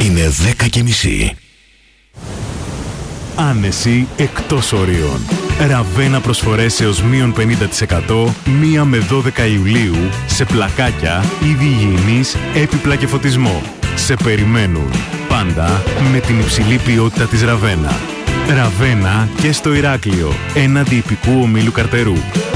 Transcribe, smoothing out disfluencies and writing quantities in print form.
Είναι 10:30. Άνεση εκτός ορίων. Ραβένα προσφορές έως μείον 50% 1 με 12 Ιουλίου σε πλακάκια, είδη υγιεινής, έπιπλα και φωτισμό. Σε περιμένουν. Πάντα με την υψηλή ποιότητα της Ραβένα. Ραβένα και στο Ηράκλειο, έναντι υπηκού ομίλου Καρτερού.